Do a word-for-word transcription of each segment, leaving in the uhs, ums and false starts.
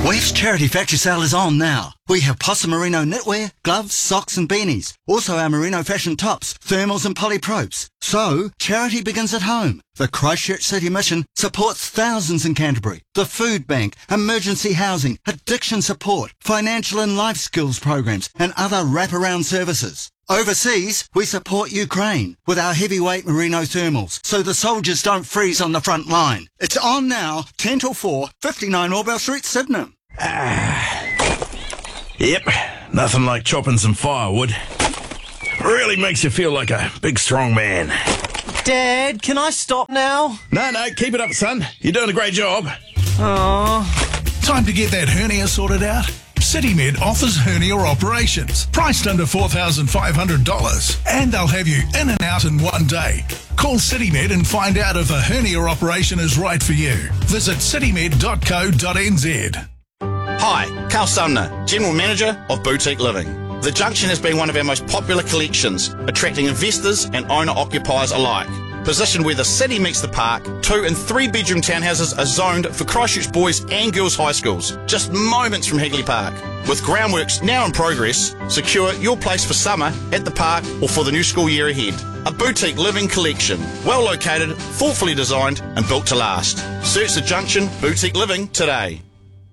Weave's Charity Factory Sale is on now. We have Possum Merino knitwear, gloves, socks and beanies. Also our merino fashion tops, thermals and polypropes. So, charity begins at home. The Christchurch City Mission supports thousands in Canterbury. The Food Bank, emergency housing, addiction support, financial and life skills programs and other wraparound services. Overseas, we support Ukraine with our heavyweight merino thermals so the soldiers don't freeze on the front line. It's on now, ten till four, fifty-nine Orbell Street, Sydenham. Ah. Yep, nothing like chopping some firewood. Really makes you feel like a big strong man. Dad, can I stop now? No, no, keep it up, son. You're doing a great job. Aww. Time to get that hernia sorted out? CityMed offers hernia operations, priced under four thousand five hundred dollars, and they'll have you in and out in one day. Call CityMed and find out if a hernia operation is right for you. Visit citymed dot co dot n z. Hi, Carl Sumner, General Manager of Boutique Living. The Junction has been one of our most popular collections, attracting investors and owner-occupiers alike. Positioned where the city meets the park, two and three bedroom townhouses are zoned for Christchurch boys and girls high schools, just moments from Hagley Park. With groundworks now in progress, secure your place for summer at the park or for the new school year ahead. A boutique living collection, well located, thoughtfully designed and built to last. Search the Junction Boutique Living today.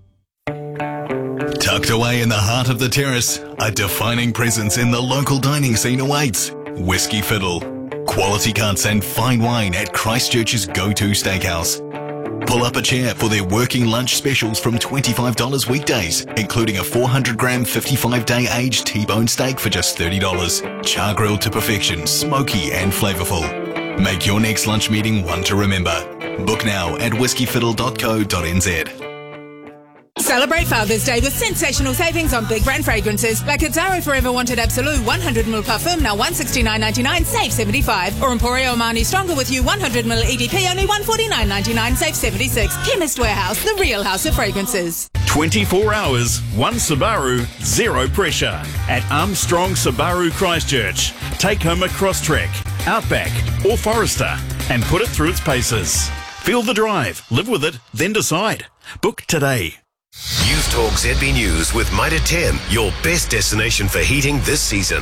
Tucked away in the heart of the terrace, a defining presence in the local dining scene awaits. Whiskey Fiddle. Quality cuts and fine wine at Christchurch's go-to steakhouse. Pull up a chair for their working lunch specials from twenty-five dollars weekdays, including a four hundred gram fifty-five day aged T-bone steak for just thirty dollars. Char grilled to perfection, smoky and flavourful. Make your next lunch meeting one to remember. Book now at whiskey fiddle dot co dot n z. Celebrate Father's Day with sensational savings on big brand fragrances like Azzaro Forever Wanted Absolute one hundred milliliter parfum, now one hundred sixty-nine ninety-nine, save seventy-five. Or Emporio Armani Stronger With You one hundred milliliter E D P, only one hundred forty-nine ninety-nine, save seventy-six. Chemist Warehouse, the real house of fragrances. twenty-four hours, one Subaru, zero pressure. At Armstrong Subaru Christchurch. Take home a Crosstrek, Outback or Forester and put it through its paces. Feel the drive, live with it, then decide. Book today. News Talk Z B News with Mitre ten, your best destination for heating this season.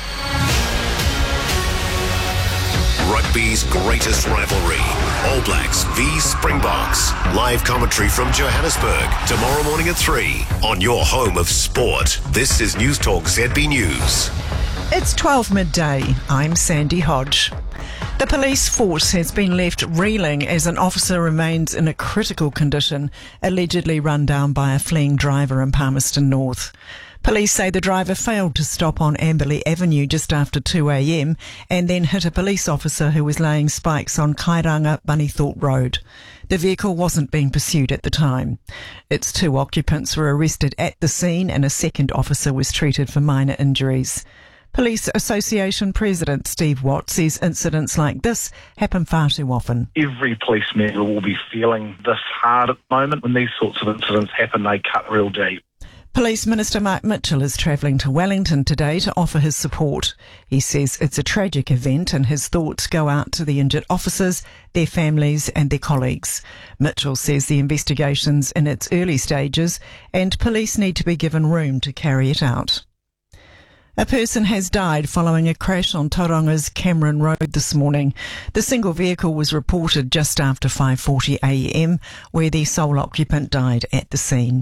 Rugby's greatest rivalry, All Blacks v Springboks. Live commentary from Johannesburg tomorrow morning at three on your home of sport. This is News Talk Z B News. It's twelve midday. I'm Sandy Hodge. The police force has been left reeling as an officer remains in a critical condition, allegedly run down by a fleeing driver in Palmerston North. Police say the driver failed to stop on Amberley Avenue just after two a m and then hit a police officer who was laying spikes on Kairanga Bunnythorpe Road. The vehicle wasn't being pursued at the time. Its two occupants were arrested at the scene and a second officer was treated for minor injuries. Police Association President Steve Watt says incidents like this happen far too often. Every police member will be feeling this hard at the moment. When these sorts of incidents happen, they cut real deep. Police Minister Mark Mitchell is travelling to Wellington today to offer his support. He says it's a tragic event and his thoughts go out to the injured officers, their families and their colleagues. Mitchell says the investigation's in its early stages and police need to be given room to carry it out. A person has died following a crash on Tauranga's Cameron Road this morning. The single vehicle was reported just after five forty a m, where the sole occupant died at the scene.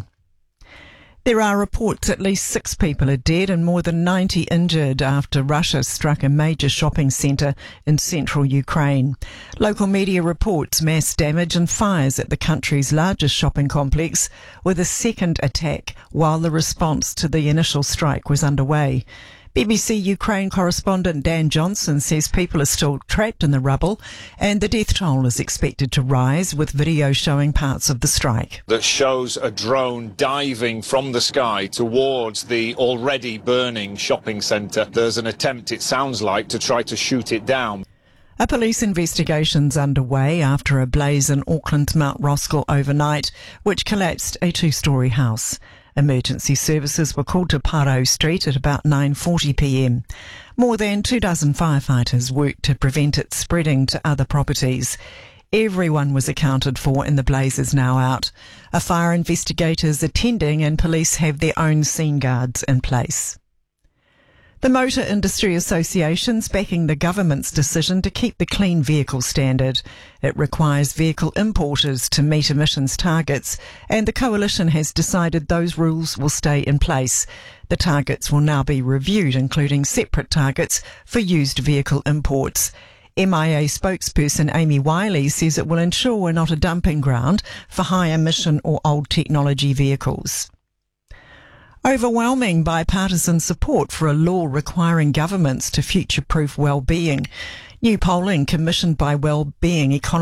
There are reports at least six people are dead and more than ninety injured after Russia struck a major shopping centre in central Ukraine. Local media reports mass damage and fires at the country's largest shopping complex, with a second attack while the response to the initial strike was underway. B B C Ukraine correspondent Dan Johnson says people are still trapped in the rubble and the death toll is expected to rise, with video showing parts of the strike. That shows a drone diving from the sky towards the already burning shopping centre. There's an attempt, it sounds like, to try to shoot it down. A police investigation's underway after a blaze in Auckland's Mount Roskill overnight, which collapsed a two-storey house. Emergency services were called to Paro Street at about nine forty p m. More than two dozen firefighters worked to prevent it spreading to other properties. Everyone was accounted for and the blaze is now out. A fire investigator is attending and police have their own scene guards in place. The Motor Industry Association's backing the government's decision to keep the clean vehicle standard. It requires vehicle importers to meet emissions targets, and the coalition has decided those rules will stay in place. The targets will now be reviewed, including separate targets for used vehicle imports. M I A spokesperson Amy Wiley says it will ensure we're not a dumping ground for high emission or old technology vehicles. Overwhelming bipartisan support for a law requiring governments to future-proof well-being. New polling commissioned by Wellbeing Economist